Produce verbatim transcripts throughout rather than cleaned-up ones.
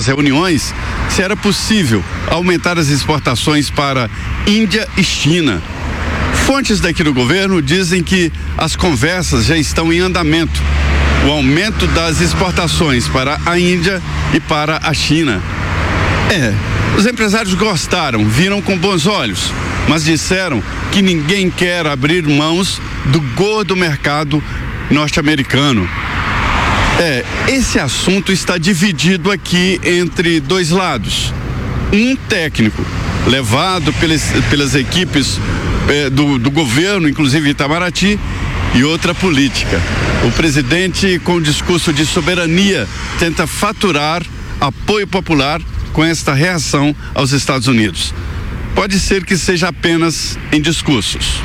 reuniões se era possível aumentar as exportações para Índia e China. Fontes daqui do governo dizem que as conversas já estão em andamento. O aumento das exportações para a Índia e para a China. É, os empresários gostaram, viram com bons olhos, mas disseram que ninguém quer abrir mãos do gordo mercado norte-americano. É, esse assunto está dividido aqui entre dois lados. Um técnico, levado pelas, pelas equipes eh, do, do governo, inclusive Itamaraty, e outra política. O presidente, com o discurso de soberania, tenta faturar apoio popular com esta reação aos Estados Unidos. Pode ser que seja apenas em discursos.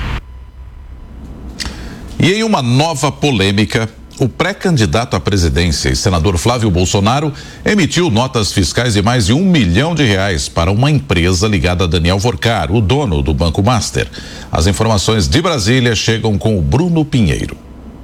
E em uma nova polêmica, o pré-candidato à presidência e senador Flávio Bolsonaro emitiu notas fiscais de mais de um milhão de reais para uma empresa ligada a Daniel Worcar, o dono do Banco Master. As informações de Brasília chegam com o Bruno Pinheiro.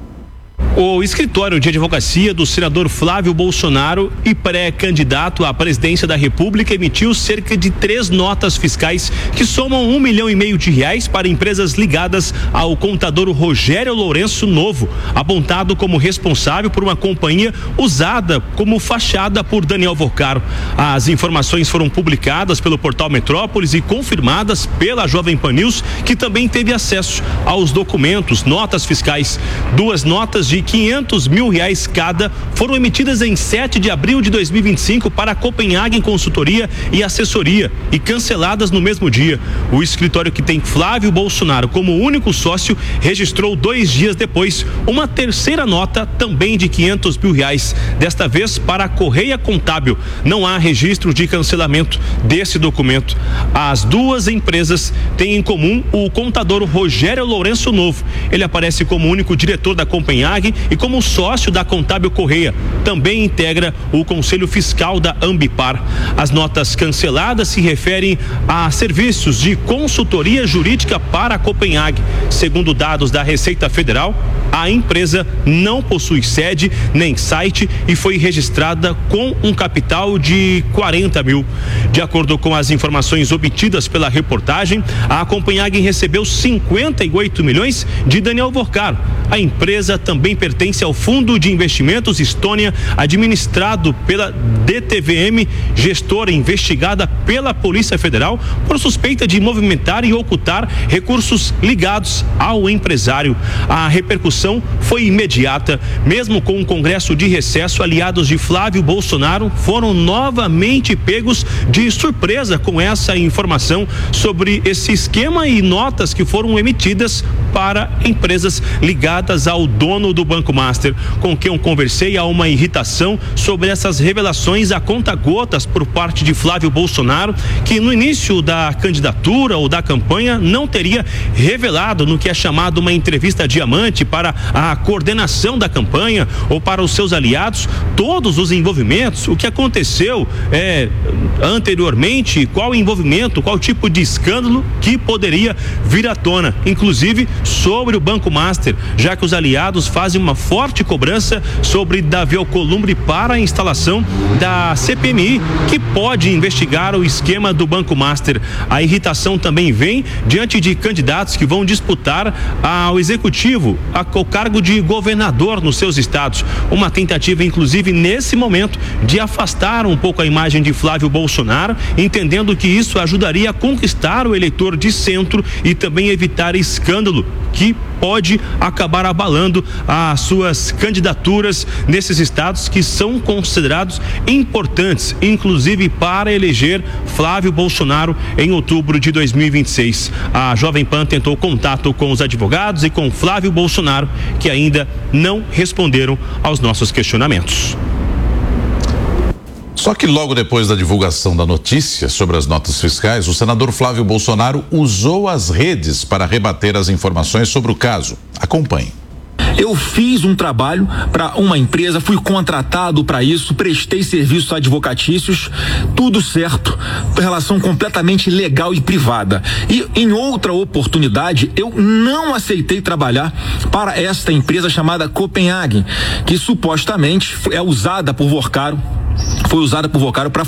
O escritório de advocacia do senador Flávio Bolsonaro e pré-candidato à presidência da República emitiu cerca de três notas fiscais que somam um milhão e meio de reais para empresas ligadas ao contador Rogério Lourenço Novo, apontado como responsável por uma companhia usada como fachada por Daniel Worcar. As informações foram publicadas pelo portal Metrópolis e confirmadas pela Jovem Pan News, que também teve acesso aos documentos, notas fiscais. Duas notas de quinhentos mil reais cada foram emitidas em sete de abril de dois mil e vinte e cinco para a Copenhagen Consultoria e Assessoria e canceladas no mesmo dia. O escritório, que tem Flávio Bolsonaro como único sócio, registrou dois dias depois uma terceira nota também de quinhentos mil reais, desta vez para a Correia Contábil. Não há registro de cancelamento desse documento. As duas empresas têm em comum o contador Rogério Lourenço Novo. Ele aparece como único diretor da Copenhagen e como sócio da Contábil Correia. Também integra o Conselho Fiscal da Ambipar. As notas canceladas se referem a serviços de consultoria jurídica para a Copenhagen. Segundo dados da Receita Federal, a empresa não possui sede nem site e foi registrada com um capital de quarenta mil. De acordo com as informações obtidas pela reportagem, a Copenhagen recebeu cinquenta e oito milhões de Daniel Worcar. A empresa também pertence ao Fundo de Investimentos Estônia, administrado pela D T V M, gestora investigada pela Polícia Federal por suspeita de movimentar e ocultar recursos ligados ao empresário. A repercussão foi imediata. Mesmo com o Congresso de recesso, aliados de Flávio Bolsonaro foram novamente pegos de surpresa com essa informação sobre esse esquema e notas que foram emitidas para empresas ligadas ao dono do Banco Master. Com quem eu conversei, há uma irritação sobre essas revelações a conta-gotas por parte de Flávio Bolsonaro, que no início da candidatura ou da campanha não teria revelado no que é chamado uma entrevista diamante para a coordenação da campanha ou para os seus aliados todos os envolvimentos, o que aconteceu é, anteriormente, qual envolvimento, qual tipo de escândalo que poderia vir à tona, inclusive sobre o Banco Master, já que os aliados fazem uma forte cobrança sobre Davi Alcolumbre para a instalação da C P M I, que pode investigar o esquema do Banco Master. A irritação também vem diante de candidatos que vão disputar ao executivo, ao cargo de governador nos seus estados. Uma tentativa, inclusive, nesse momento, de afastar um pouco a imagem de Flávio Bolsonaro, entendendo que isso ajudaria a conquistar o eleitor de centro e também evitar escândalo que pode acabar abalando as suas candidaturas nesses estados que são considerados importantes, inclusive para eleger Flávio Bolsonaro em outubro de dois mil e vinte e seis. A Jovem Pan tentou contato com os advogados e com Flávio Bolsonaro, que ainda não responderam aos nossos questionamentos. Só que logo depois da divulgação da notícia sobre as notas fiscais, o senador Flávio Bolsonaro usou as redes para rebater as informações sobre o caso. Acompanhe. Eu fiz um trabalho para uma empresa, fui contratado para isso, prestei serviços advocatícios, tudo certo, relação completamente legal e privada. E em outra oportunidade, eu não aceitei trabalhar para esta empresa chamada Copenhagen, que supostamente é usada por Worcar, foi usada por Worcar para